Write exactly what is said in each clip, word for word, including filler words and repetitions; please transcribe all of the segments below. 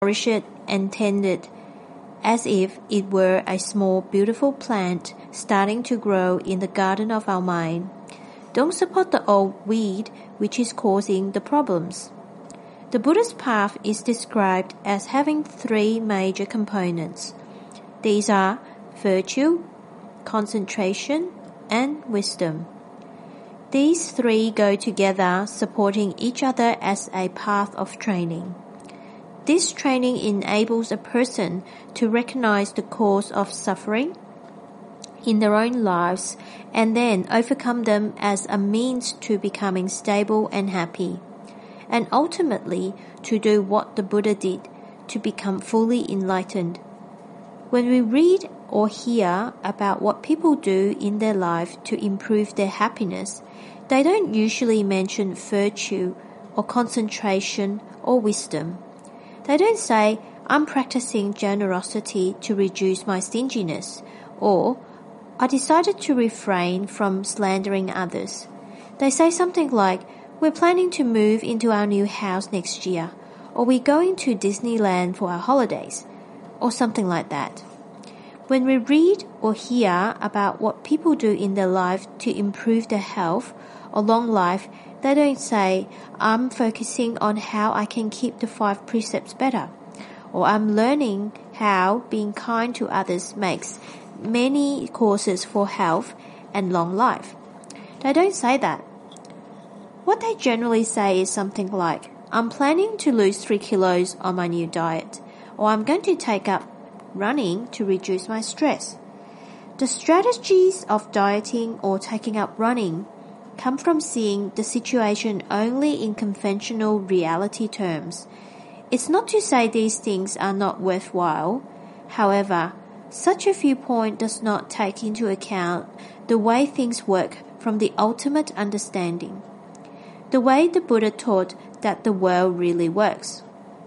nourish it and tend it, as if it were a small beautiful plant starting to grow in the garden of our mind. Don't support the old weed which is causing the problems. The Buddhist path is described as having three major components. These are virtue, concentration, and wisdom. These three go together, supporting each other as a path of training. This training enables a person to recognize the cause of suffering in their own lives and then overcome them as a means to becoming stable and happy, and ultimately to do what the Buddha did, to become fully enlightened. When we read or hear about what people do in their life to improve their happiness, they don't usually mention virtue or concentration or wisdom. They don't say, I'm practicing generosity to reduce my stinginess, or I decided to refrain from slandering others. They say something like, we're planning to move into our new house next year, or we're going to Disneyland for our holidays, or something like that. When we read or hear about what people do in their life to improve their health or long life, they don't say, I'm focusing on how I can keep the five precepts better, or I'm learning how being kind to others makes many causes for health and long life. They don't say that. What they generally say is something like, I'm planning to lose three kilos on my new diet, or I'm going to take up running to reduce my stress. The strategies of dieting or taking up running come from seeing the situation only in conventional reality terms. It's not to say these things are not worthwhile. However, such a viewpoint does not take into account the way things work from the ultimate understanding, the way the Buddha taught that the world really works.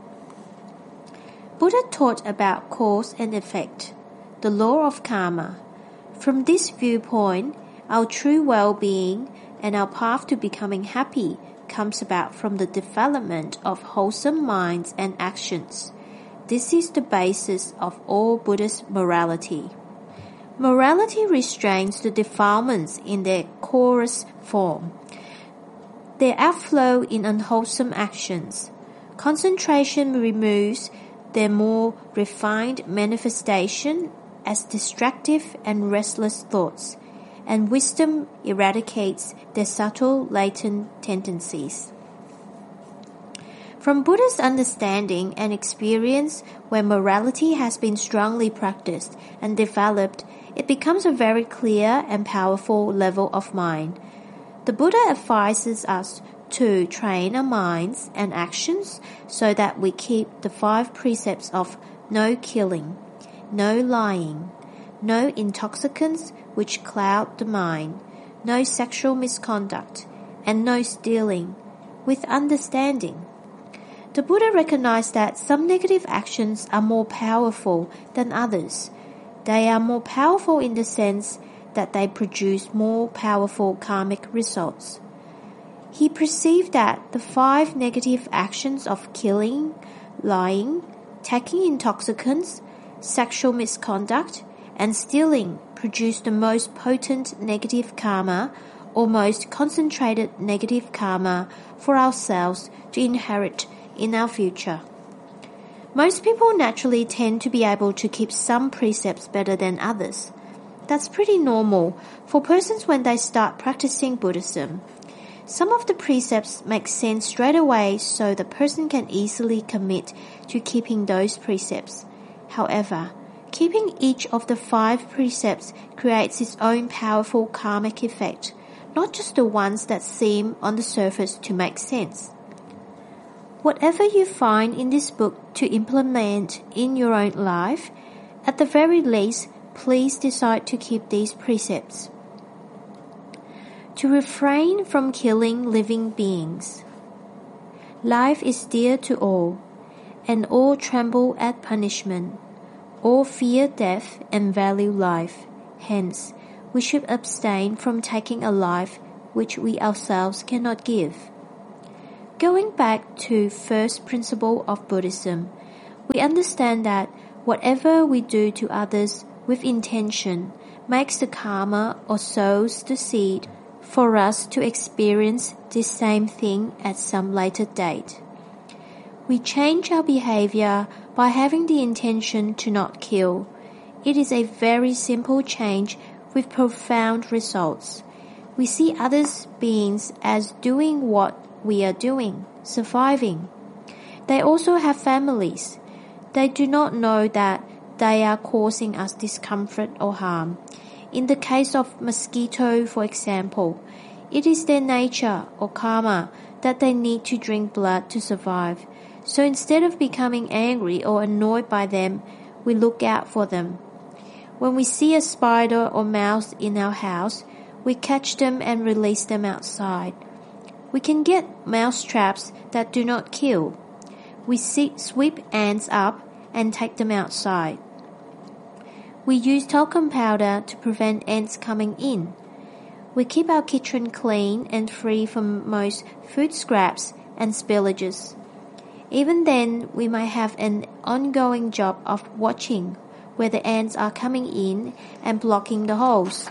Buddha taught about cause and effect, the law of karma. From this viewpoint, our true well-being and our path to becoming happy comes about from the development of wholesome minds and actions. This is the basis of all Buddhist morality. Morality restrains the defilements in their coarse form, their outflow in unwholesome actions. Concentration removes their more refined manifestation as distractive and restless thoughts, and wisdom eradicates their subtle latent tendencies. From Buddha's understanding and experience, where morality has been strongly practiced and developed, it becomes a very clear and powerful level of mind. The Buddha advises us to train our minds and actions so that we keep the five precepts of no killing, no lying, no intoxicants which cloud the mind, no sexual misconduct, and no stealing, with understanding. The Buddha recognized that some negative actions are more powerful than others. They are more powerful in the sense that they produce more powerful karmic results. He perceived that the five negative actions of killing, lying, taking intoxicants, sexual misconduct, and stealing produce the most potent negative karma or most concentrated negative karma for ourselves to inherit in our future. Most people naturally tend to be able to keep some precepts better than others. That's pretty normal for persons when they start practicing Buddhism. Some of the precepts make sense straight away, so the person can easily commit to keeping those precepts. However, keeping each of the five precepts creates its own powerful karmic effect, not just the ones that seem on the surface to make sense. Whatever you find in this book to implement in your own life, at the very least, please decide to keep these precepts. To refrain from killing living beings. Life is dear to all, and all tremble at punishment. All fear death and value life. Hence, we should abstain from taking a life which we ourselves cannot give. Going back to first principle of Buddhism, We understand that whatever we do to others with intention makes the karma or sows the seed for us to experience this same thing at some later date. We change our behavior by having the intention to not kill. It is a very simple change with profound results. We see other beings as doing what we are doing, surviving. They also have families. They do not know that they are causing us discomfort or harm. In the case of mosquito, for example, it is their nature or karma that they need to drink blood to survive. So instead of becoming angry or annoyed by them, we look out for them. When we see a spider or mouse in our house, we catch them and release them outside. We can get mouse traps that do not kill. We sweep ants up and take them outside. We use talcum powder to prevent ants coming in. We keep our kitchen clean and free from most food scraps and spillages. Even then, we may have an ongoing job of watching where the ants are coming in and blocking the holes.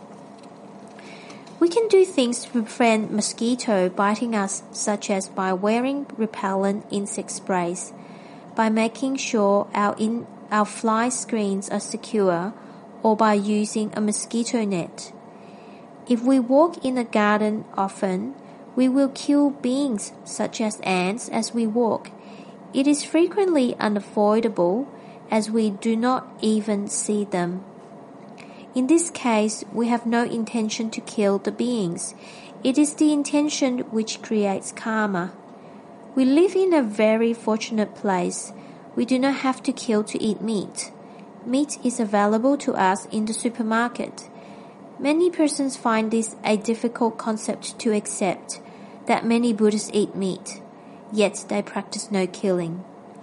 We can do things to prevent mosquito biting us, such as by wearing repellent insect sprays, by making sure our, in, our fly screens are secure, or by using a mosquito net. If we walk in a garden often, we will kill beings such as ants as we walk. It is frequently unavoidable as we do not even see them. In this case, we have no intention to kill the beings. It is the intention which creates karma. We live in a very fortunate place. We do not have to kill to eat meat. Meat is available to us in the supermarket. Many persons find this a difficult concept to accept, that many Buddhists eat meat, yet they practice no killing.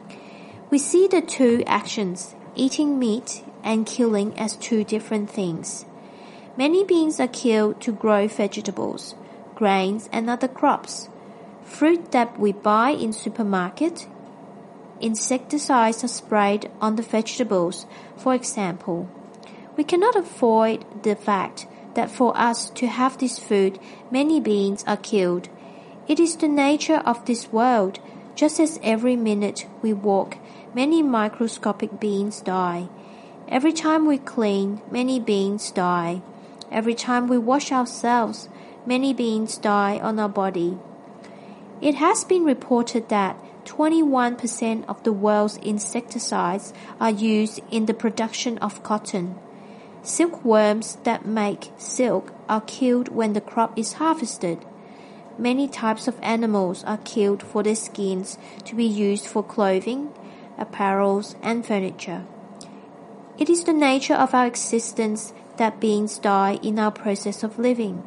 We see the two actions, eating meat and killing, as two different things. Many beings are killed to grow vegetables, grains and other crops. Fruit that we buy in supermarket, insecticides are sprayed on the vegetables, for example. We cannot avoid the fact that for us to have this food, many beings are killed. It is the nature of this world. Just as every minute we walk, many microscopic beings die. Every time we clean, many beings die. Every time we wash ourselves, many beings die on our body. It has been reported that twenty-one percent of the world's insecticides are used in the production of cotton. Silkworms that make silk are killed when the crop is harvested. Many types of animals are killed for their skins to be used for clothing, apparels, and furniture. It is the nature of our existence that beings die in our process of living.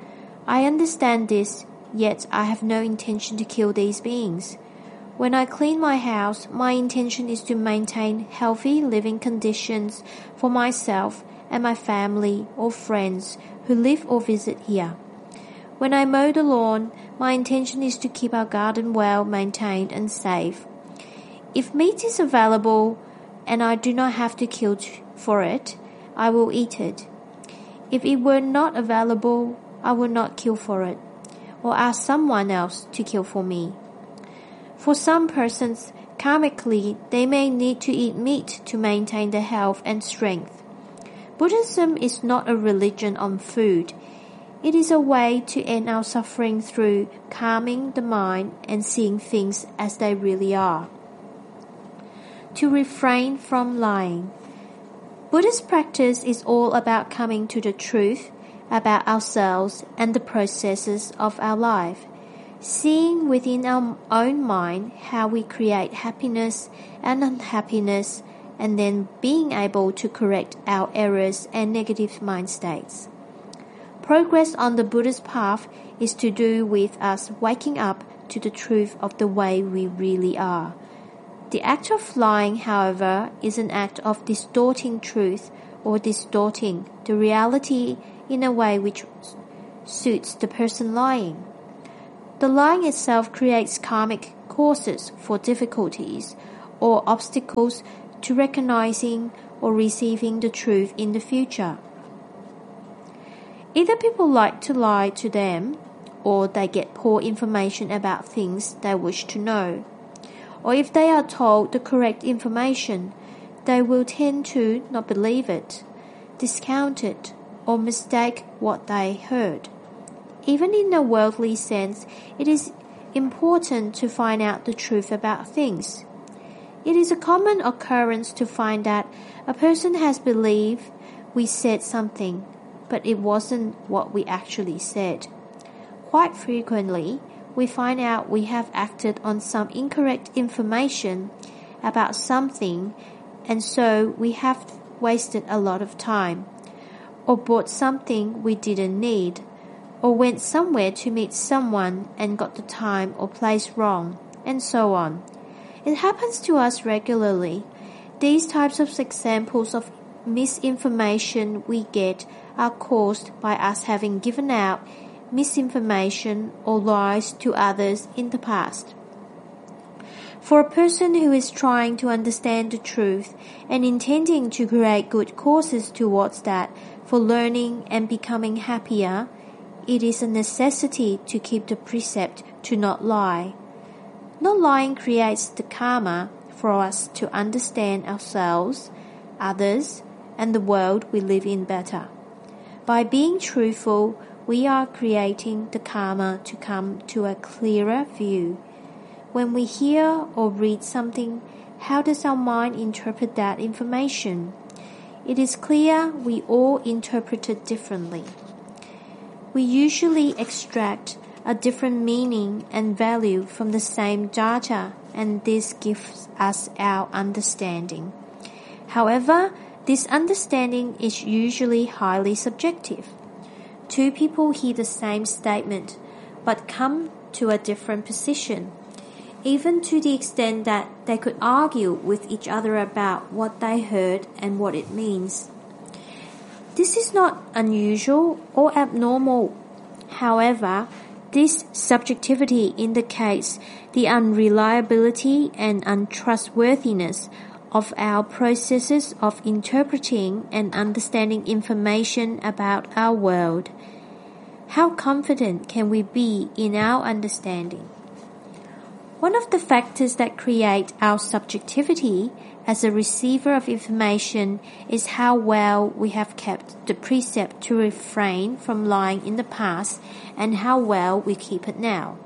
I understand this, yet I have no intention to kill these beings. When I clean my house, my intention is to maintain healthy living conditions for myself and my family or friends who live or visit here. When I mow the lawn, my intention is to keep our garden well maintained and safe. If meat is available and I do not have to kill for it, I will eat it. If it were not available, I will not kill for it, or ask someone else to kill for me. For some persons, karmically, they may need to eat meat to maintain their health and strength. Buddhism is not a religion on food. It is a way to end our suffering through calming the mind and seeing things as they really are. To refrain from lying. Buddhist practice is all about coming to the truth about ourselves and the processes of our life, seeing within our own mind how we create happiness and unhappiness, and then being able to correct our errors and negative mind states. Progress on the Buddhist path is to do with us waking up to the truth of the way we really are. The act of lying, however, is an act of distorting truth or distorting the reality in a way which suits the person lying. The lying itself creates karmic causes for difficulties, or obstacles to recognizing or receiving the truth in the future. Either people like to lie to them, or they get poor information about things they wish to know. Or if they are told the correct information, they will tend to not believe it, discount it, or mistake what they heard. Even in a worldly sense, it is important to find out the truth about things. It is a common occurrence to find that a person has believed we said something, but it wasn't what we actually said. Quite frequently, we find out we have acted on some incorrect information about something, and so we have wasted a lot of time, or bought something we didn't need, or went somewhere to meet someone and got the time or place wrong, and so on. It happens to us regularly. These types of examples of misinformation we get are caused by us having given out misinformation or lies to others in the past. For a person who is trying to understand the truth and intending to create good courses towards that for learning and becoming happier, it is a necessity to keep the precept to not lie. Not lying creates the karma for us to understand ourselves, others, and the world we live in better. By being truthful, we are creating the karma to come to a clearer view. When we hear or read something, how does our mind interpret that information? It is clear we all interpret it differently. We usually extract a different meaning and value from the same data, and this gives us our understanding. However, this understanding is usually highly subjective. Two people hear the same statement, but come to a different position, even to the extent that they could argue with each other about what they heard and what it means. This is not unusual or abnormal. However, this subjectivity indicates the unreliability and untrustworthiness of our processes of interpreting and understanding information about our world. How confident can we be in our understanding? One of the factors that create our subjectivity as a receiver of information is how well we have kept the precept to refrain from lying in the past and how well we keep it now.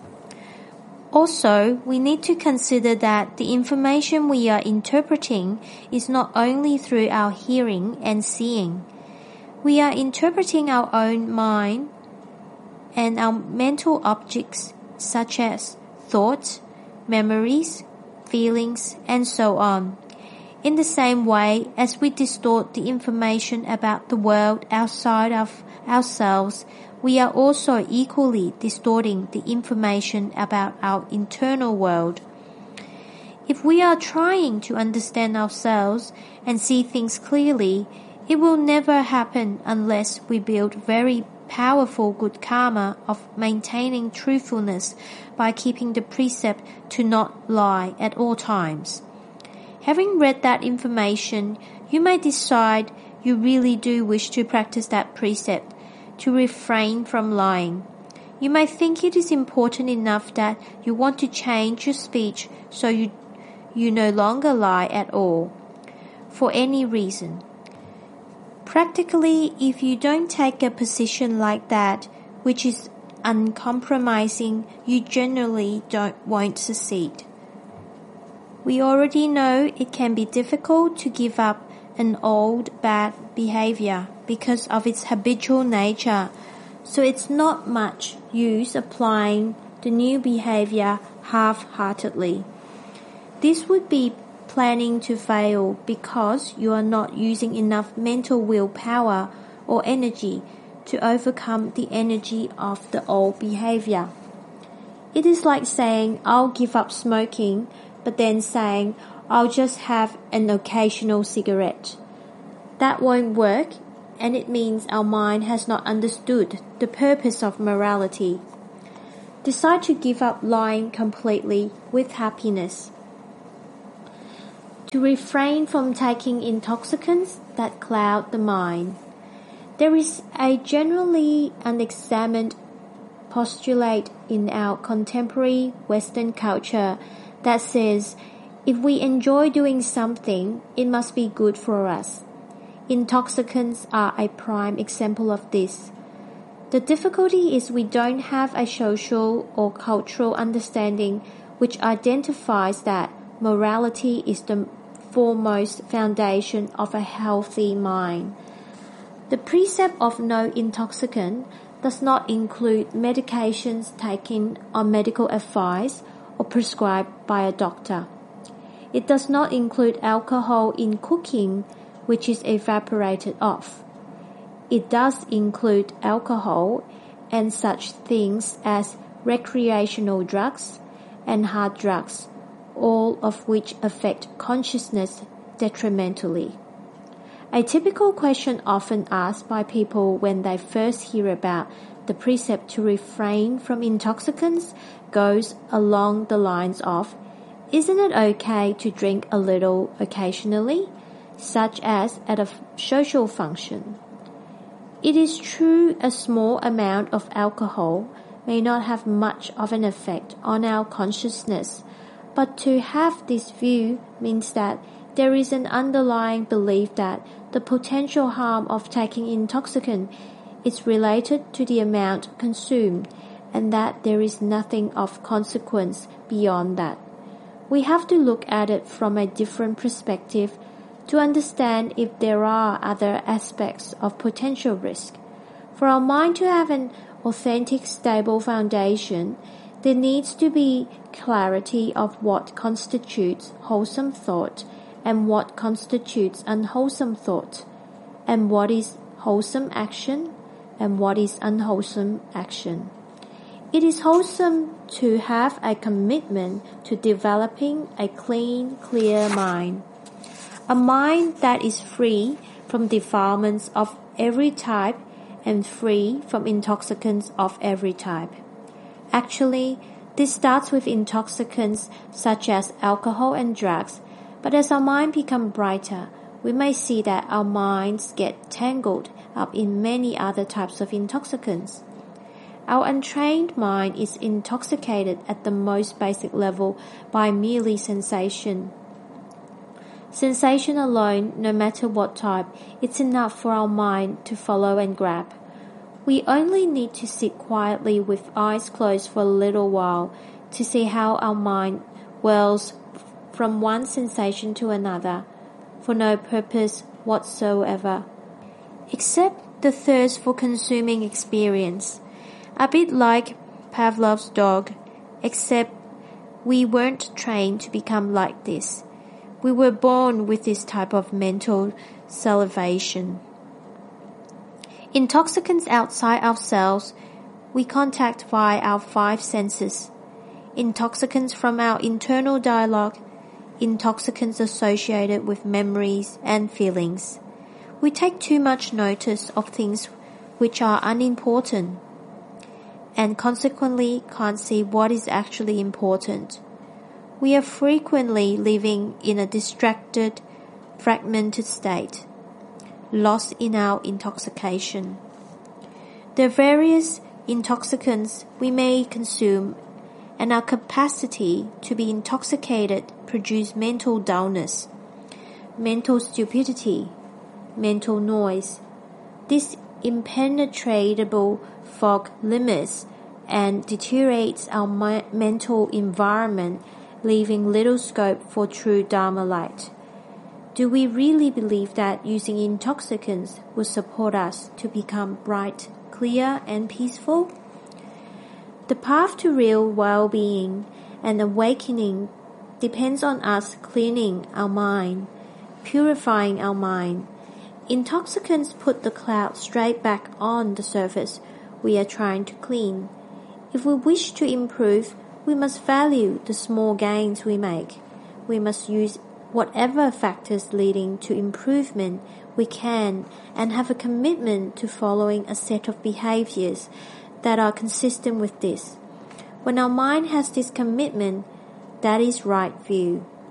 Also, we need to consider that the information we are interpreting is not only through our hearing and seeing. We are interpreting our own mind and our mental objects such as thoughts, memories, feelings, and so on. In the same way as we distort the information about the world outside of ourselves, we are also equally distorting the information about our internal world. If we are trying to understand ourselves and see things clearly, it will never happen unless we build very powerful good karma of maintaining truthfulness by keeping the precept to not lie at all times. Having read that information, you may decide you really do wish to practice that precept, to refrain from lying. You may think it is important enough that you want to change your speech so you, you no longer lie at all, for any reason. Practically, if you don't take a position like that, which is uncompromising, you generally don't won't succeed. We already know it can be difficult to give up an old bad behavior because of its habitual nature, so it's not much use applying the new behavior half-heartedly. This would be planning to fail because you are not using enough mental willpower or energy to overcome the energy of the old behavior. It is like saying, I'll give up smoking, but then saying, I'll just have an occasional cigarette. That won't work, and it means our mind has not understood the purpose of morality. Decide to give up lying completely with happiness. to refrain from taking intoxicants that cloud the mind. There is a generally unexamined postulate in our contemporary Western culture that says if we enjoy doing something, it must be good for us. Intoxicants are a prime example of this. The difficulty is we don't have a social or cultural understanding which identifies that morality is the foremost foundation of a healthy mind. The precept of no intoxicant does not include medications taken on medical advice or prescribed by a doctor. It does not include alcohol in cooking, which is evaporated off. It does include alcohol and such things as recreational drugs and hard drugs, all of which affect consciousness detrimentally. A typical question often asked by people when they first hear about the precept to refrain from intoxicants goes along the lines of, isn't it okay to drink a little occasionally, such as at a social function? It is true a small amount of alcohol may not have much of an effect on our consciousness, but to have this view means that there is an underlying belief that the potential harm of taking intoxicant is related to the amount consumed and that there is nothing of consequence beyond that. We have to look at it from a different perspective to understand if there are other aspects of potential risk. For our mind to have an authentic, stable foundation, there needs to be clarity of what constitutes wholesome thought and what constitutes unwholesome thought, and what is wholesome action and what is unwholesome action. It is wholesome to have a commitment to developing a clean, clear mind, a mind that is free from defilements of every type and free from intoxicants of every type. Actually, this starts with intoxicants such as alcohol and drugs, but as our mind becomes brighter, we may see that our minds get tangled up in many other types of intoxicants. Our untrained mind is intoxicated at the most basic level by merely sensation. Sensation alone, no matter what type, it's enough for our mind to follow and grab. We only need to sit quietly with eyes closed for a little while to see how our mind whirls from one sensation to another, for no purpose whatsoever, except the thirst for consuming experience, a bit like Pavlov's dog, except we weren't trained to become like this. We were born with this type of mental salivation. Intoxicants outside ourselves, we contact via our five senses. Intoxicants from our internal dialogue, intoxicants associated with memories and feelings. We take too much notice of things which are unimportant, and consequently can't see what is actually important. We are frequently living in a distracted, fragmented state, lost in our intoxication. The various intoxicants we may consume and our capacity to be intoxicated produce mental dullness, mental stupidity, mental noise. This impenetrable fog limits and deteriorates our mi- mental environment, leaving little scope for true Dharma light. Do we really believe that using intoxicants will support us to become bright, clear, and peaceful? The path to real well-being and awakening depends on us cleaning our mind, purifying our mind. Intoxicants put the cloud straight back on the surface we are trying to clean. If we wish to improve, we must value the small gains we make. We must use whatever factors leading to improvement we can and have a commitment to following a set of behaviors that are consistent with this. When our mind has this commitment, that is right view.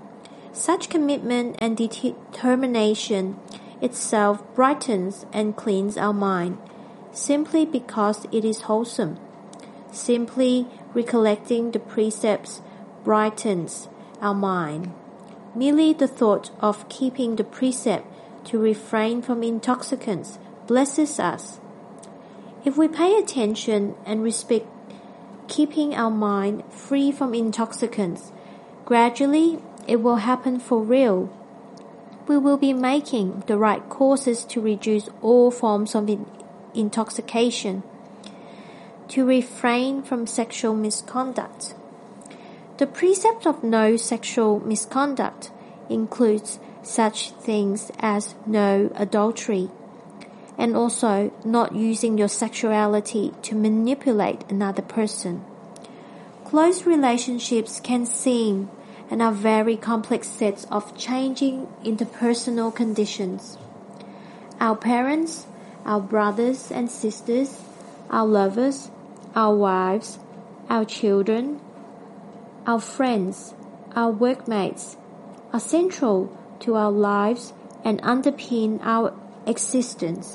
Such commitment and determination itself brightens and cleans our mind, simply because it is wholesome. Simply recollecting the precepts brightens our mind. Merely the thought of keeping the precept to refrain from intoxicants blesses us. If we pay attention and respect keeping our mind free from intoxicants, gradually it will happen for real. We will be making the right courses to reduce all forms of in- intoxication, to refrain from sexual misconduct. The precept of no sexual misconduct includes such things as no adultery, and also not using your sexuality to manipulate another person. Close relationships can seem and are very complex sets of changing interpersonal conditions. Our parents, our brothers and sisters, our lovers, our wives, our children, our friends, our workmates are central to our lives and underpin our existence.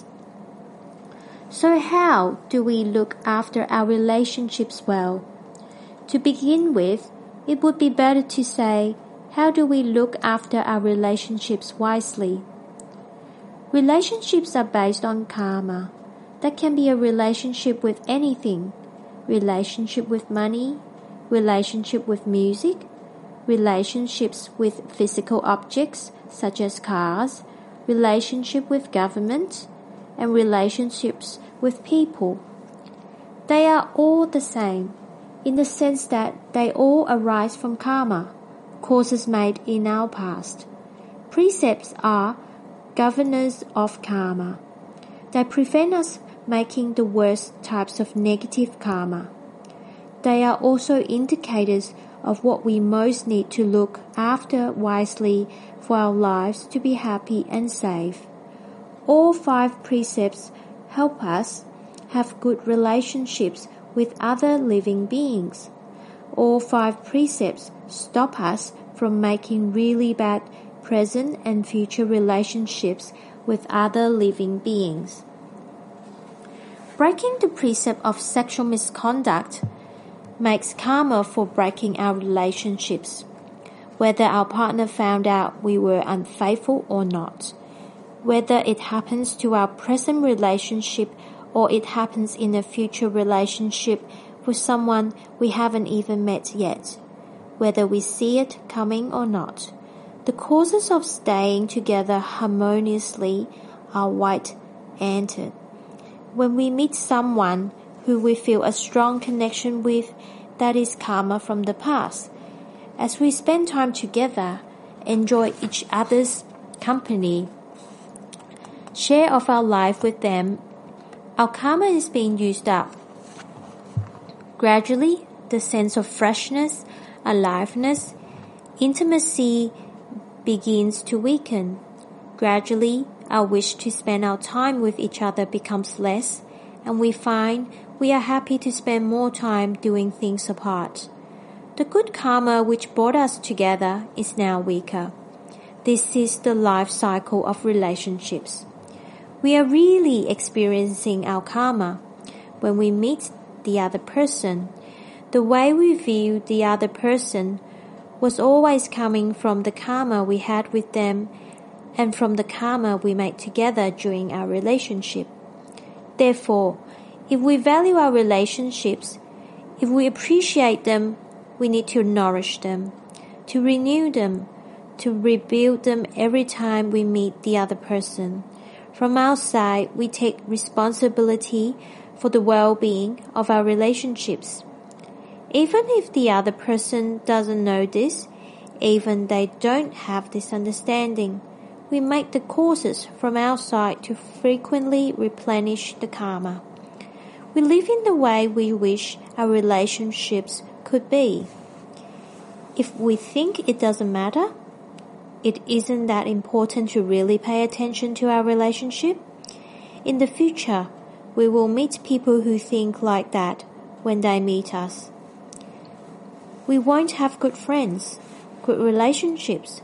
So how do we look after our relationships well? To begin with, it would be better to say, how do we look after our relationships wisely? Relationships are based on karma. That can be a relationship with anything, relationship with money, relationship with music, relationships with physical objects such as cars, relationship with government, and relationships with people. They are all the same, in the sense that they all arise from karma, causes made in our past. Precepts are governors of karma. They prevent us making the worst types of negative karma. They are also indicators of what we most need to look after wisely for our lives to be happy and safe. All five precepts help us have good relationships with other living beings. All five precepts stop us from making really bad present and future relationships with other living beings. Breaking the precept of sexual misconduct makes karma for breaking our relationships, whether our partner found out we were unfaithful or not, whether it happens to our present relationship or it happens in a future relationship with someone we haven't even met yet, whether we see it coming or not. The causes of staying together harmoniously are white-anted. When we meet someone who we feel a strong connection with, that is karma from the past. As we spend time together, enjoy each other's company, share of our life with them, our karma is being used up. Gradually, the sense of freshness, aliveness, intimacy begins to weaken. Gradually, our wish to spend our time with each other becomes less, and we find we are happy to spend more time doing things apart. The good karma which brought us together is now weaker. This is the life cycle of relationships. We are really experiencing our karma when we meet the other person. The way we view the other person was always coming from the karma we had with them and from the karma we made together during our relationship. Therefore, if we value our relationships, if we appreciate them, we need to nourish them, to renew them, to rebuild them every time we meet the other person. From our side, we take responsibility for the well-being of our relationships. Even if the other person doesn't know this, even they don't have this understanding, we make the courses from our side to frequently replenish the karma. We live in the way we wish our relationships could be. If we think it doesn't matter, it isn't that important to really pay attention to our relationship, in the future, we will meet people who think like that when they meet us. We won't have good friends, good relationships,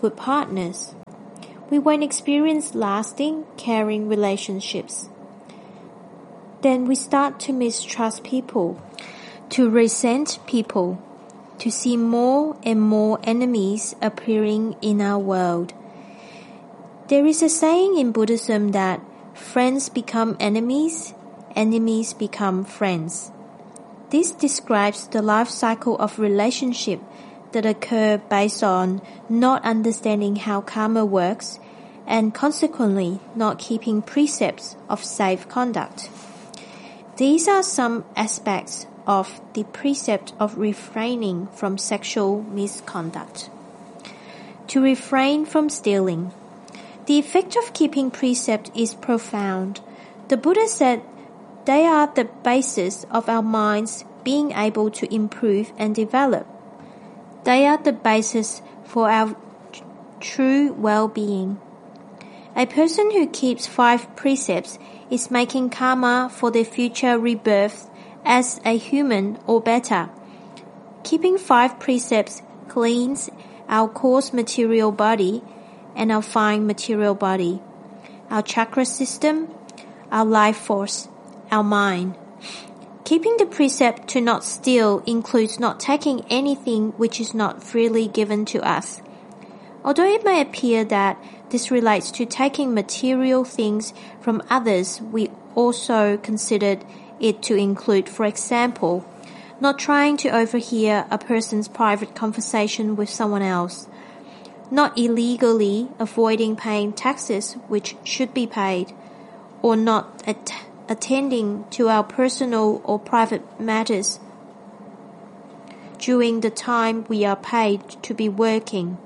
good partners. We won't experience lasting, caring relationships. Then we start to mistrust people, to resent people, to see more and more enemies appearing in our world. There is a saying in Buddhism that friends become enemies, enemies become friends. This describes the life cycle of relationship that occur based on not understanding how karma works and consequently not keeping precepts of safe conduct. These are some aspects of the precept of refraining from sexual misconduct. To refrain from stealing. The effect of keeping precept is profound. The Buddha said they are the basis of our minds being able to improve and develop. They are the basis for our true well-being. A person who keeps five precepts is making karma for their future rebirth as a human or better. Keeping five precepts cleans our coarse material body and our fine material body, our chakra system, our life force, our mind. Keeping the precept to not steal includes not taking anything which is not freely given to us. Although it may appear that this relates to taking material things from others, we also considered it to include, for example, not trying to overhear a person's private conversation with someone else, not illegally avoiding paying taxes which should be paid, or not at- attending to our personal or private matters during the time we are paid to be working.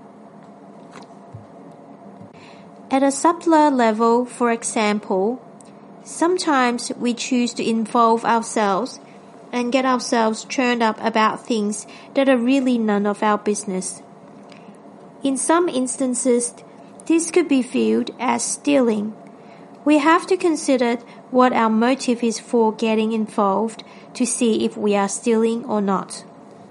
At a subtler level, for example, sometimes we choose to involve ourselves and get ourselves churned up about things that are really none of our business. In some instances, this could be viewed as stealing. We have to consider what our motive is for getting involved to see if we are stealing or not.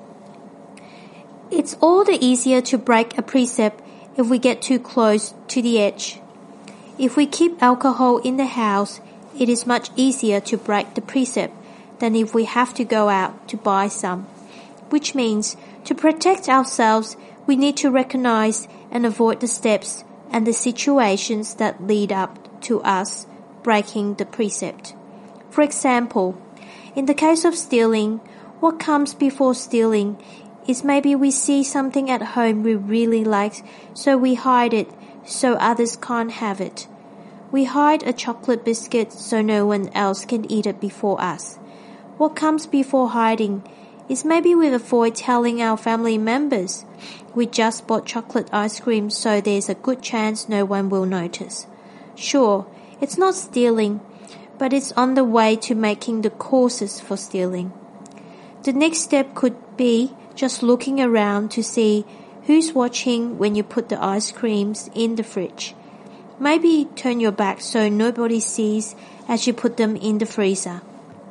It's all the easier to break a precept if we get too close to the edge. If we keep alcohol in the house, it is much easier to break the precept than if we have to go out to buy some, which means to protect ourselves, we need to recognize and avoid the steps and the situations that lead up to us breaking the precept. For example, in the case of stealing, what comes before stealing is maybe we see something at home we really like, so we hide it so others can't have it. We hide a chocolate biscuit so no one else can eat it before us. What comes before hiding is maybe we avoid telling our family members we just bought chocolate ice cream so there's a good chance no one will notice. Sure, it's not stealing, but it's on the way to making the causes for stealing. The next step could be just looking around to see who's watching when you put the ice creams in the fridge. Maybe turn your back so nobody sees as you put them in the freezer.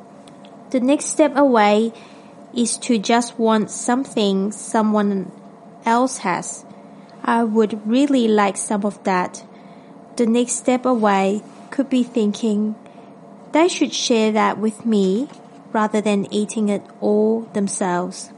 The next step away is to just want something someone else has. I would really like some of that. The next step away could be thinking, they should share that with me rather than eating it all themselves.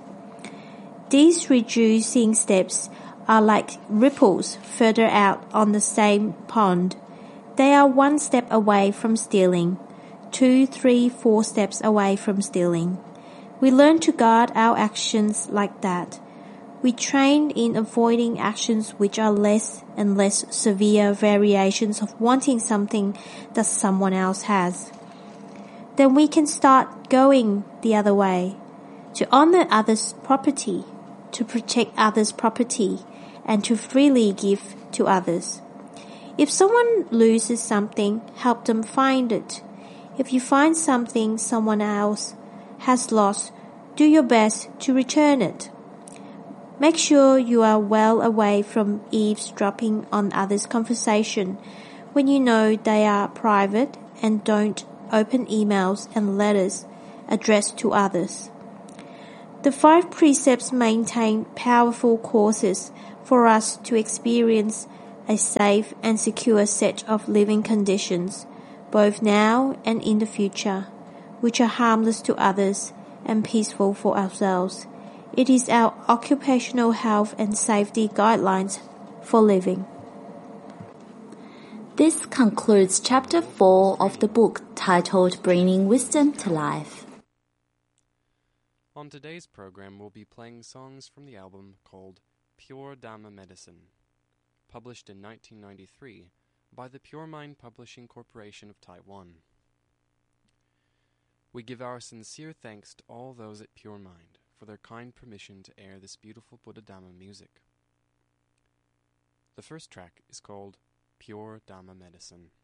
These reducing steps are like ripples further out on the same pond. They are one step away from stealing, two, three, four steps away from stealing. We learn to guard our actions like that. We train in avoiding actions which are less and less severe variations of wanting something that someone else has. Then we can start going the other way, to honor others' property, to protect others' property, and to freely give to others. If someone loses something, help them find it. If you find something someone else has lost, do your best to return it. Make sure you are well away from eavesdropping on others' conversation when you know they are private, and don't open emails and letters addressed to others. The five precepts maintain powerful causes for us to experience a safe and secure set of living conditions, both now and in the future, which are harmless to others and peaceful for ourselves. It is our occupational health and safety guidelines for living. This concludes chapter four of the book titled Bringing Wisdom to Life. On today's program, we'll be playing songs from the album called Pure Dhamma Medicine, published in nineteen ninety-three by the Pure Mind Publishing Corporation of Taiwan. We give our sincere thanks to all those at Pure Mind for their kind permission to air this beautiful Buddha Dhamma music. The first track is called Pure Dhamma Medicine.